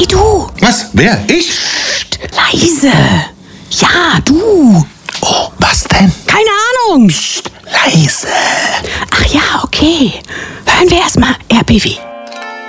Hey, du. Was? Wer? Ich? Psst, leise. Ja, du. Oh, was denn? Keine Ahnung. Psst, leise. Ach ja, okay. Hören wir erstmal RBW.